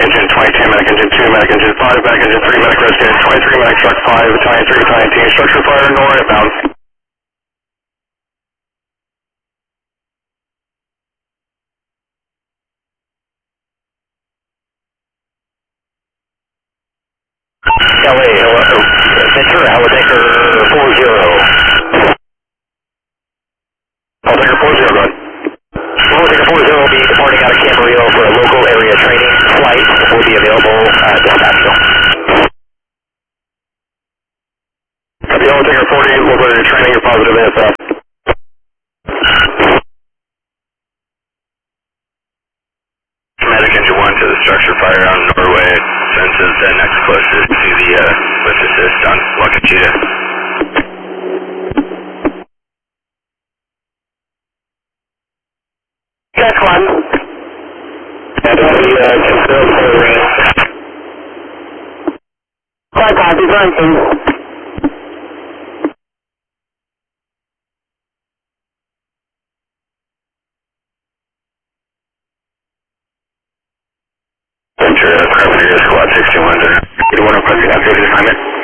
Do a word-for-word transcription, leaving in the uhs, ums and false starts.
engine twenty-two, medic engine two, medic engine five, medic engine three, medic rescue twenty-three, medic truck five, battalion three, battalion team, structure fire, northbound. L A, hello, Ventura, Helitanker four zero. Helitanker four zero, go ahead. Helitanker four zero will be departing out of Camarillo for a local area training flight. Will be available at dispatch. Copy, Helitanker forty, local area training, you're positive A S F. Medic engine one to the structure fire on Norway. Senses the next closest to the uh, lift assist on Wakachita. Check one. And I'll be uh, confirmed for the range. Flight copy, Brunson. Ventura, Carpenter, Squad sixty-one, eighty-one requesting updated assignment.